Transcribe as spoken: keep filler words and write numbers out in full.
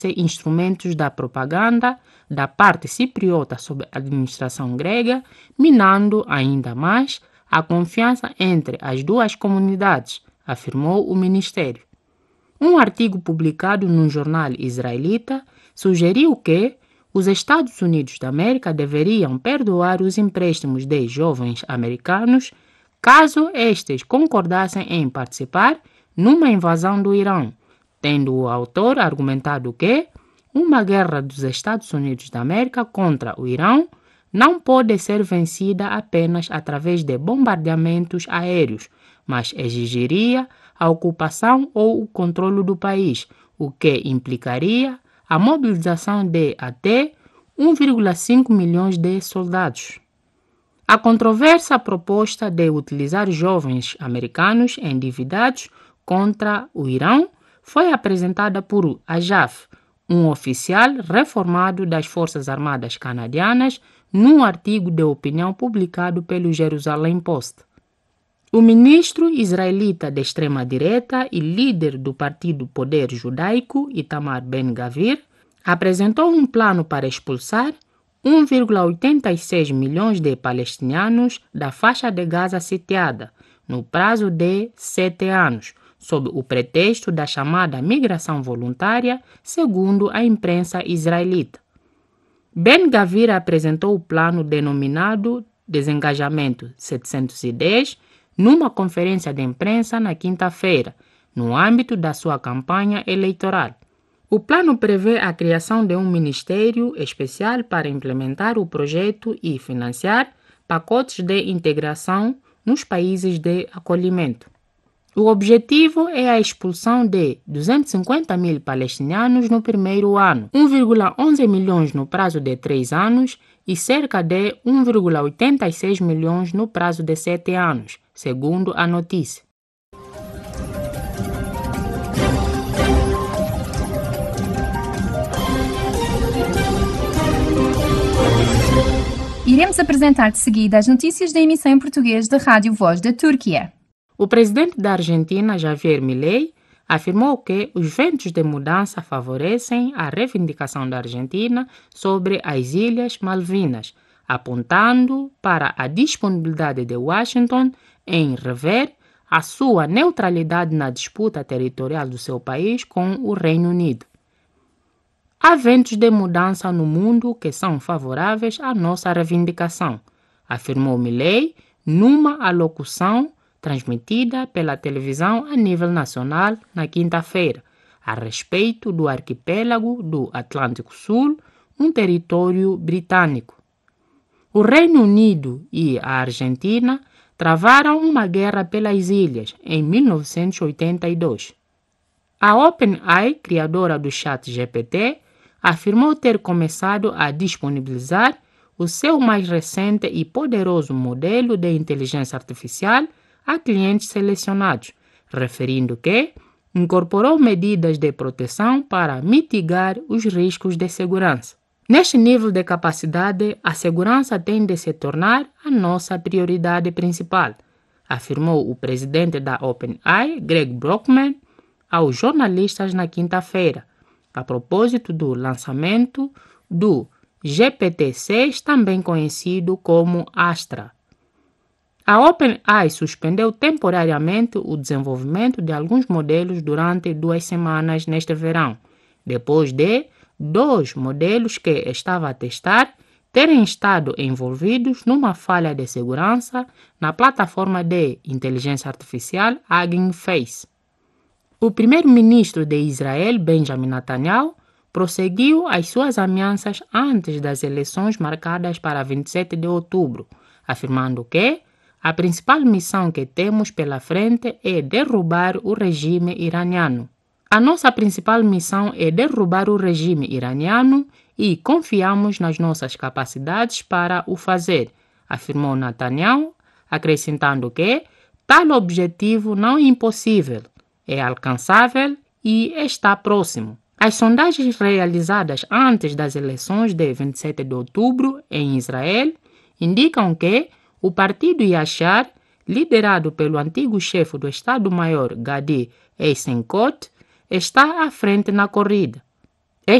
instrumentos da propaganda da parte cipriota sob a administração grega, minando ainda mais a confiança entre as duas comunidades, afirmou o ministério. Um artigo publicado num jornal israelita sugeriu que os Estados Unidos da América deveriam perdoar os empréstimos de jovens americanos caso estes concordassem em participar numa invasão do Irão, tendo o autor argumentado que uma guerra dos Estados Unidos da América contra o Irão não pode ser vencida apenas através de bombardeamentos aéreos, mas exigiria a ocupação ou o controle do país, o que implicaria a mobilização de até um vírgula cinco milhões de soldados. A controversa proposta de utilizar jovens americanos endividados contra o Irão foi apresentada por Ajaf, um oficial reformado das Forças Armadas Canadianas, num artigo de opinião publicado pelo Jerusalem Post. O ministro israelita de extrema-direita e líder do Partido Poder Judaico, Itamar Ben-Gavir, apresentou um plano para expulsar um vírgula oitenta e seis milhões de palestinianos da faixa de Gaza sitiada, no prazo de sete anos, sob o pretexto da chamada migração voluntária, segundo a imprensa israelita. Ben-Gavir apresentou o plano denominado Desengajamento setecentos e dez numa conferência de imprensa na quinta-feira, no âmbito da sua campanha eleitoral. O plano prevê a criação de um ministério especial para implementar o projeto e financiar pacotes de integração nos países de acolhimento. O objetivo é a expulsão de duzentos e cinquenta mil palestinianos no primeiro ano, um vírgula onze milhões no prazo de três anos e cerca de um vírgula oitenta e seis milhões no prazo de sete anos, segundo a notícia. Iremos apresentar de seguida as notícias da emissão em português da Rádio Voz da Turquia. O presidente da Argentina, Javier Milei, afirmou que os ventos de mudança favorecem a reivindicação da Argentina sobre as Ilhas Malvinas, apontando para a disponibilidade de Washington em rever a sua neutralidade na disputa territorial do seu país com o Reino Unido. Há ventos de mudança no mundo que são favoráveis à nossa reivindicação, afirmou Milei numa alocução transmitida pela televisão a nível nacional na quinta-feira, a respeito do arquipélago do Atlântico Sul, um território britânico. O Reino Unido e a Argentina travaram uma guerra pelas ilhas em mil novecentos e oitenta e dois. A OpenAI, criadora do ChatGPT, afirmou ter começado a disponibilizar o seu mais recente e poderoso modelo de inteligência artificial a clientes selecionados, referindo que incorporou medidas de proteção para mitigar os riscos de segurança. Neste nível de capacidade, a segurança tem de se tornar a nossa prioridade principal, afirmou o presidente da OpenAI, Greg Brockman, aos jornalistas na quinta-feira, a propósito do lançamento do G P T seis, também conhecido como Astra. A OpenAI suspendeu temporariamente o desenvolvimento de alguns modelos durante duas semanas neste verão, depois de dois modelos que estava a testar terem estado envolvidos numa falha de segurança na plataforma de inteligência artificial Hugging Face. O primeiro-ministro de Israel, Benjamin Netanyahu, prosseguiu as suas ameaças antes das eleições marcadas para vinte e sete de outubro, afirmando que a principal missão que temos pela frente é derrubar o regime iraniano. A nossa principal missão é derrubar o regime iraniano e confiamos nas nossas capacidades para o fazer, afirmou Netanyahu, acrescentando que tal objetivo não é impossível, é alcançável e está próximo. As sondagens realizadas antes das eleições de vinte e sete de outubro em Israel indicam que o partido Yashar, liderado pelo antigo chefe do Estado-Maior Gadi Eisenkot, está à frente na corrida.